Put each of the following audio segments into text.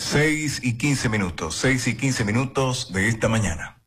6:15, 6:15 de esta mañana.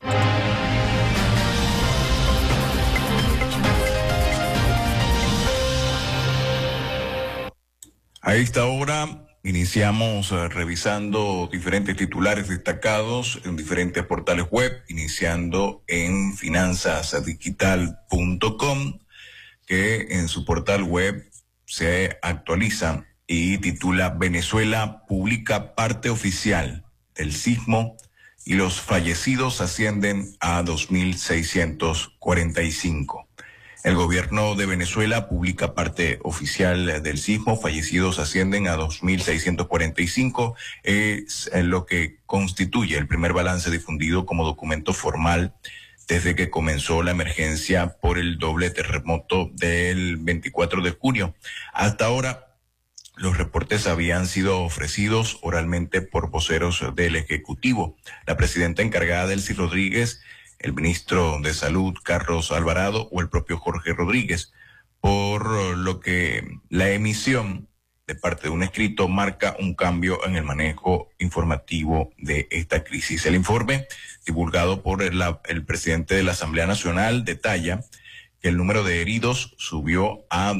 A esta hora iniciamos revisando diferentes titulares destacados en diferentes portales web, iniciando en finanzasdigital.com, que en su portal web se actualiza y titula: Venezuela publica parte oficial del sismo y los fallecidos ascienden a 2.645. El gobierno de Venezuela publica parte oficial del sismo, fallecidos ascienden a 2.645, es lo que constituye el primer balance difundido como documento formal desde que comenzó la emergencia por el doble terremoto del 24 de junio. Hasta ahora, los reportes habían sido ofrecidos oralmente por voceros del Ejecutivo. La presidenta encargada, Delcy Rodríguez, el ministro de Salud, Carlos Alvarado, o el propio Jorge Rodríguez, por lo que la emisión de parte de un escrito marca un cambio en el manejo informativo de esta crisis. El informe, divulgado por el presidente de la Asamblea Nacional, detalla que el número de heridos subió a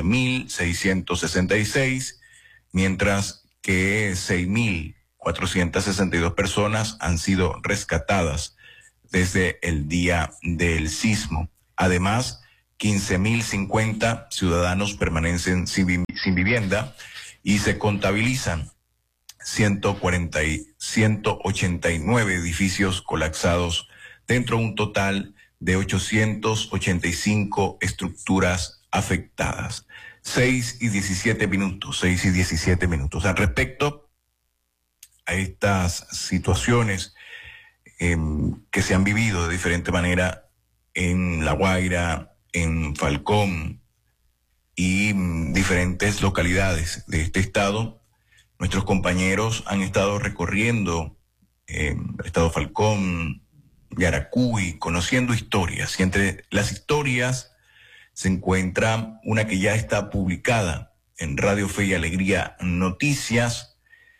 12.666, mientras que 6.462 personas han sido rescatadas desde el día del sismo. Además, 15.050 ciudadanos permanecen sin vivienda y se contabilizan 189 edificios colapsados dentro de un total de 885 estructuras afectadas. 6:17. Al respecto a estas situaciones que se han vivido de diferente manera en La Guaira, en Falcón y diferentes localidades de este estado, nuestros compañeros han estado recorriendo el estado Falcón, Yaracuy, conociendo historias, y entre las historias se encuentra una que ya está publicada en Radio Fe y Alegría Noticias,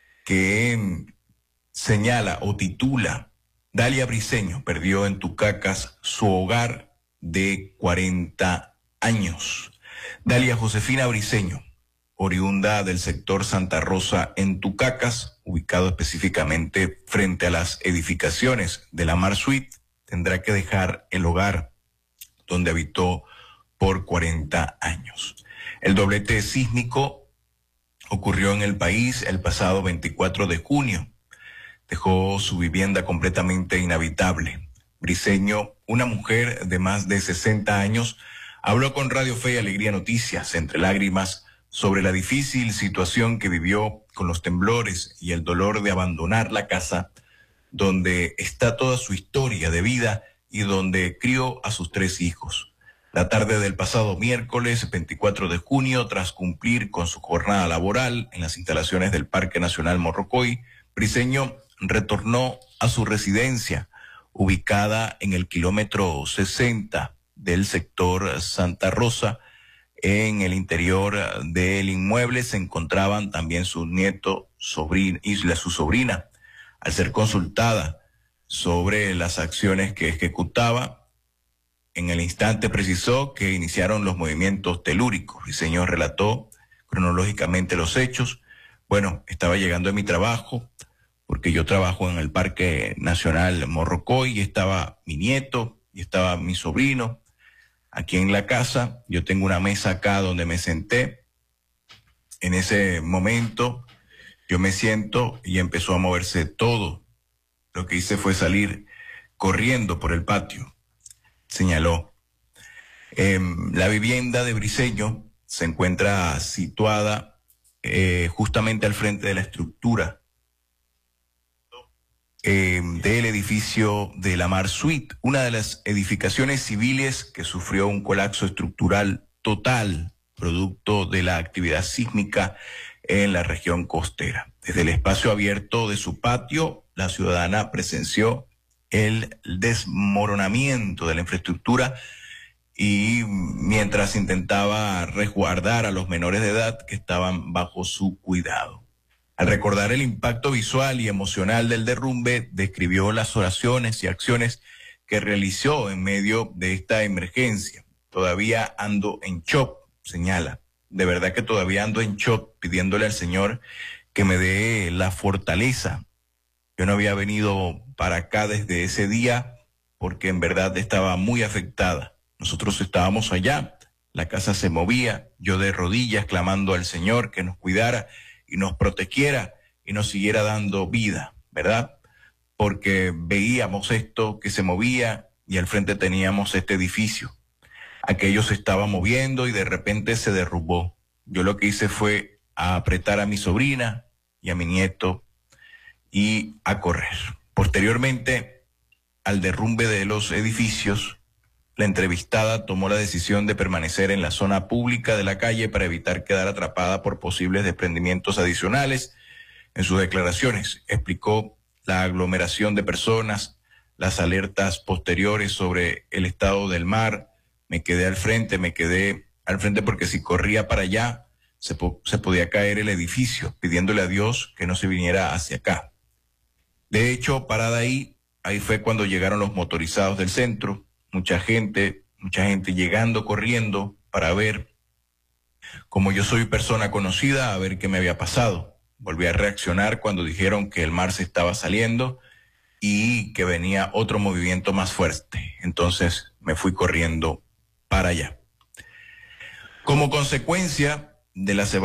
que señala o titula: Dalia Briceño perdió en Tucacas su hogar de 40 años. Dalia Josefina Briceño, oriunda del sector Santa Rosa en Tucacas, ubicado específicamente frente a las edificaciones de la Mar Suite, tendrá que dejar el hogar donde habitó por 40 años. El doblete sísmico ocurrió en el país el pasado 24 de junio. Dejó su vivienda completamente inhabitable. Briceño, una mujer de más de 60 años, habló con Radio Fe y Alegría Noticias, entre lágrimas, sobre la difícil situación que vivió con los temblores y el dolor de abandonar la casa donde está toda su historia de vida y donde crió a sus 3 hijos. La tarde del pasado miércoles 24 de junio, tras cumplir con su jornada laboral en las instalaciones del Parque Nacional Morrocoy, Briceño retornó a su residencia, ubicada en el kilómetro 60 del sector Santa Rosa. En el interior del inmueble se encontraban también su nieto, sobrino y su sobrina. Al ser consultada sobre las acciones que ejecutaba, en el instante precisó que iniciaron los movimientos telúricos. Briceño relató cronológicamente los hechos. Bueno, estaba llegando a mi trabajo, porque yo trabajo en el Parque Nacional Morrocoy, y estaba mi nieto y estaba mi sobrino aquí en la casa. Yo tengo una mesa acá donde me senté. En ese momento yo me siento y empezó a moverse todo. Lo que hice fue salir corriendo por el patio, señaló. La vivienda de Briceño se encuentra situada justamente al frente de la estructura del edificio de la Mar Suite, una de las edificaciones civiles que sufrió un colapso estructural total, producto de la actividad sísmica en la región costera. Desde el espacio abierto de su patio, la ciudadana presenció el desmoronamiento de la infraestructura, y mientras intentaba resguardar a los menores de edad que estaban bajo su cuidado. Al recordar el impacto visual y emocional del derrumbe, describió las oraciones y acciones que realizó en medio de esta emergencia. Todavía ando en shock, señala. De verdad que todavía ando en shock, pidiéndole al Señor que me dé la fortaleza. Yo no había venido para acá desde ese día porque en verdad estaba muy afectada. Nosotros estábamos allá, la casa se movía, yo de rodillas clamando al Señor que nos cuidara y nos protegiera y nos siguiera dando vida, ¿verdad? Porque veíamos esto que se movía y al frente teníamos este edificio. Aquello se estaba moviendo y de repente se derrumbó. Yo lo que hice fue apretar a mi sobrina y a mi nieto y a correr. Posteriormente, al derrumbe de los edificios, la entrevistada tomó la decisión de permanecer en la zona pública de la calle para evitar quedar atrapada por posibles desprendimientos adicionales. En sus declaraciones explicó la aglomeración de personas, las alertas posteriores sobre el estado del mar. Me quedé al frente porque si corría para allá se podía caer el edificio, pidiéndole a Dios que no se viniera hacia acá. De hecho, parada ahí fue cuando llegaron los motorizados del centro, mucha gente llegando corriendo para ver. Como yo soy persona conocida, a ver qué me había pasado. Volví a reaccionar cuando dijeron que el mar se estaba saliendo y que venía otro movimiento más fuerte. Entonces me fui corriendo para allá. Como consecuencia de las